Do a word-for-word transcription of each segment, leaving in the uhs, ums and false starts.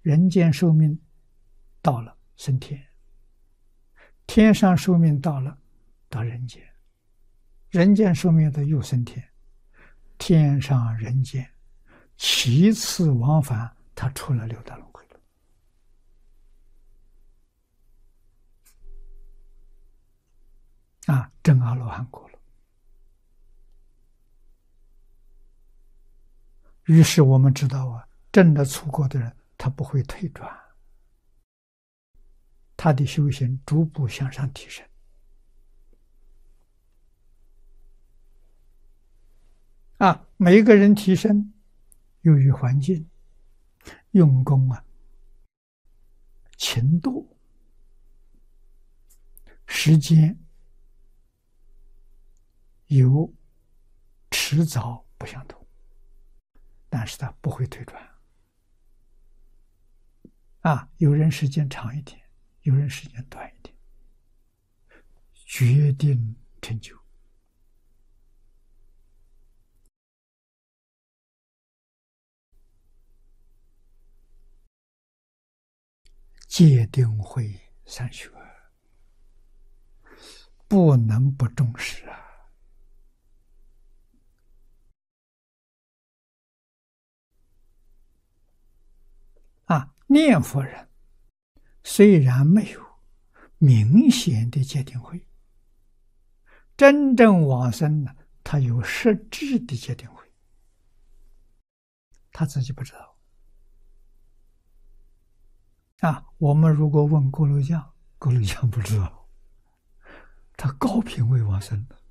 人间寿命到了升天，天上寿命到了到人间，人间寿命的又升天，天上人间七次往返，他出了六道轮回了。啊，真阿罗汉果了。于是我们知道啊，真的出国的人，他不会退转，他的修行逐步向上提升。啊，每一个人提升，由于环境、用功啊、勤惰、时间，有迟早不相同，但是他不会退转。啊，有人时间长一点，有人时间短一点，决定成就。戒定慧三学，不能不重视啊！啊，念佛人虽然没有明显的戒定慧，真正往生呢，他有实质的戒定慧，他自己不知道。啊，我们如果问锅炉匠，锅炉匠不知道，他高品位往生的。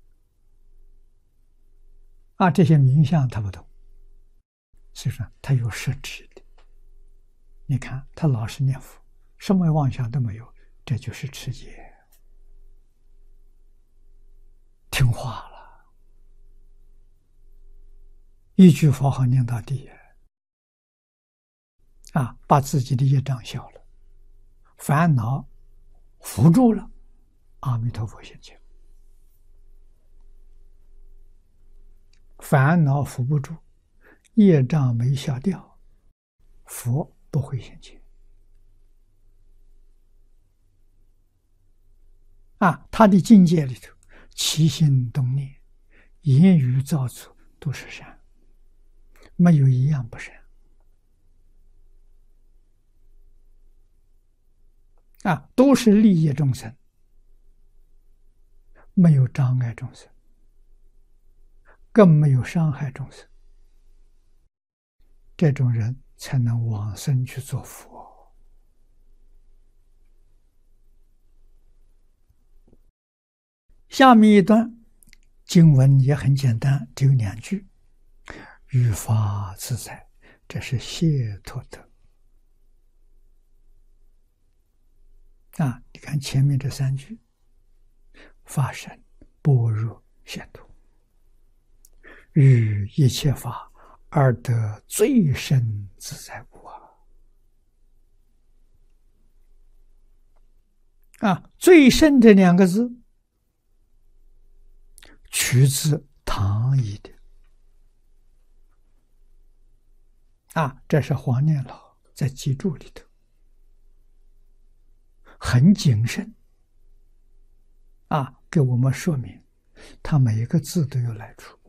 啊，这些名相他不懂，所以说他有实质的。你看他老实念佛，什么妄想都没有，这就是持戒，听话了，一句佛号念到底。啊，把自己的业障消了，烦恼扶住了，阿弥陀佛现前。烦恼扶不住，业障没消掉，佛不会现前。啊，他的境界里头，起心动念、言语造作都是善，没有一样不善。啊，都是利益众生，没有障碍众生，更没有伤害众生。这种人才能往生去做佛。下面一段经文也很简单，只有两句：欲发自在，这是解脱德。啊，你看前面这三句：法身般若解脱，于一切法而得最深自在故啊！啊，最深这两个字取自唐译的。啊，这是黄念老在记注里头。很谨慎啊，给我们说明，他每一个字都有来处，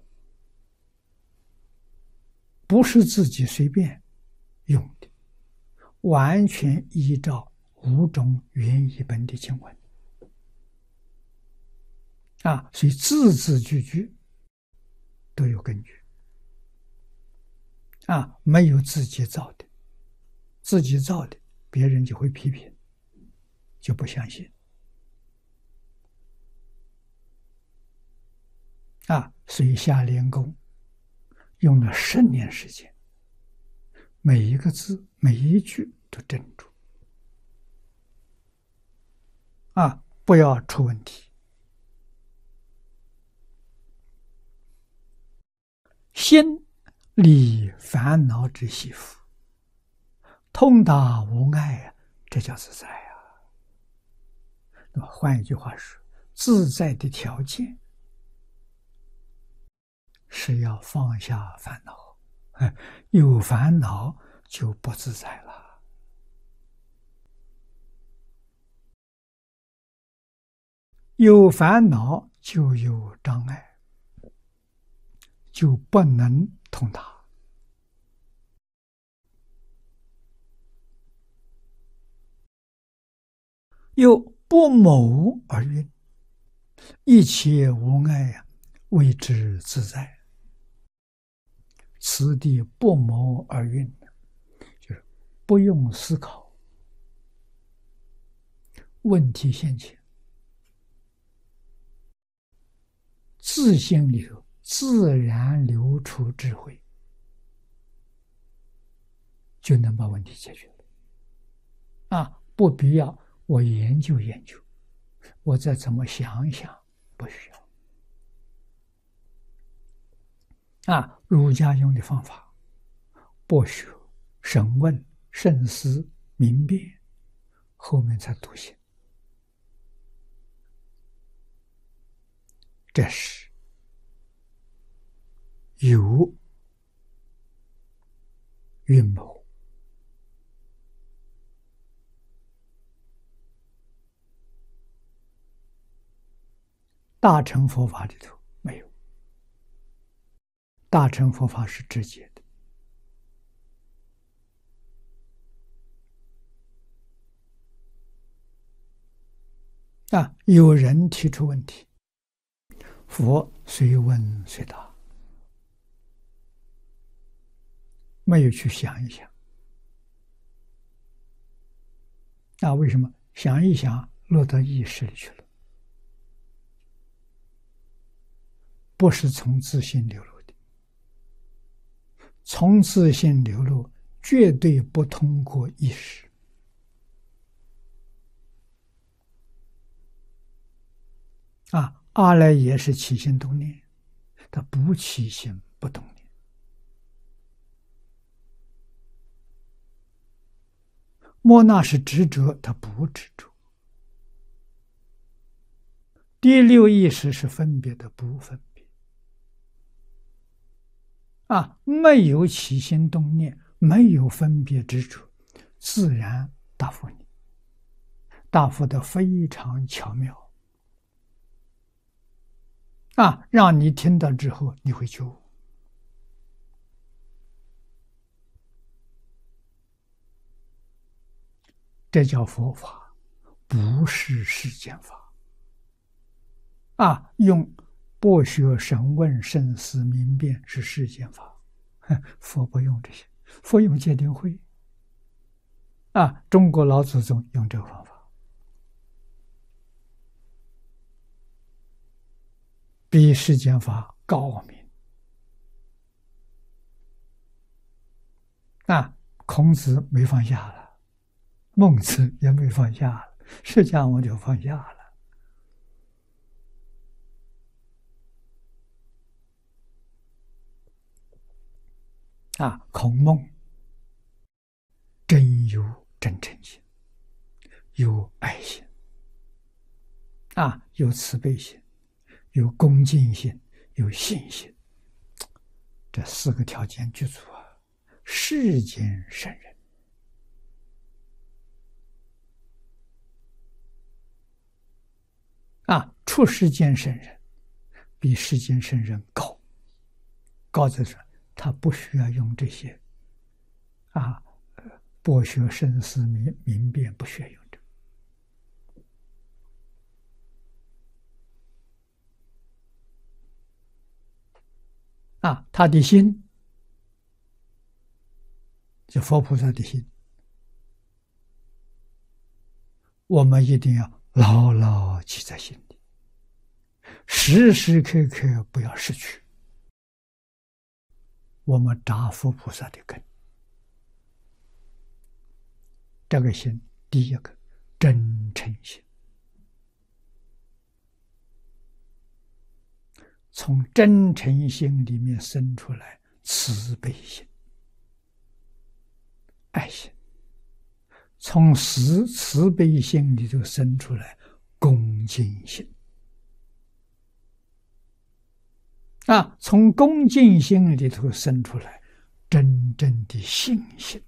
不是自己随便用的，完全依照五种原译本的经文啊，所以字字句句都有根据啊，没有自己造的，自己造的，别人就会批评。就不相信啊，所以夏莲公用了十年时间，每一个字每一句都斟酌啊，不要出问题。心离烦恼之习缚，通达无碍啊，这叫自在啊。那么换一句话说，自在的条件是要放下烦恼，有烦恼就不自在了。 有烦恼就有障碍，就不能通达。又不谋而运，一切无碍呀，谓之自在。此地不谋而运，就是不用思考，问题现前，自心里头自然流出智慧，就能把问题解决了。啊，不必要我研究研究，我再怎么想一想，不需要。啊，儒家用的方法，博学、审问、慎思、明辨，后面才笃信。这是有运谋。大乘佛法里头没有，大乘佛法是直接的。啊，有人提出问题，佛随问随答，没有去想一想。那为什么想一想落到意识里去了？不是从自性流露的，从自性流露绝对不通过意识。啊，阿赖耶是起心动念，它不起心不动念。莫那是执着，它不执着。第六意识是分别的，不分别。啊，没有起心动念，没有分别执着，自然答复你，答复的非常巧妙。啊，让你听到之后，你会觉悟。这叫佛法，不是世间法。啊，用博学、审问、慎思、明辨是世间法，佛不用这些，佛用戒定慧。啊，中国老祖宗用这个方法，比世间法高明。啊，孔子没放下了，孟子也没放下了，释迦牟尼就放下了。啊，孔孟真有真诚心，有爱心，啊，有慈悲心，有恭敬心，有信心，这四个条件具足啊，世间圣人。啊，出世间圣人比世间圣人高，高在说他不需要用这些啊，博学、慎思、明明辨，不需要用这个。啊，他的心，就佛菩萨的心，我们一定要牢牢记在心里，时时刻刻不要失去。我们扎佛菩萨的根，这个心，第一个真诚心，从真诚心里面生出来慈悲心、爱心，从慈慈悲心里头生出来恭敬心，啊，从恭敬心里头生出来真正的信心，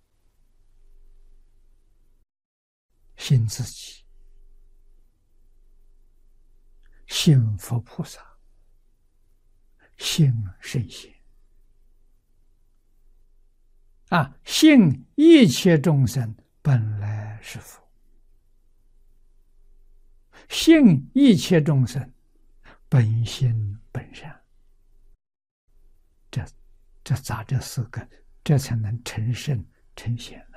信自己， 信佛菩萨，信圣贤。啊，信一切众生本来是佛，信一切众生本心本善。这这咋这四个，这才能成圣成贤。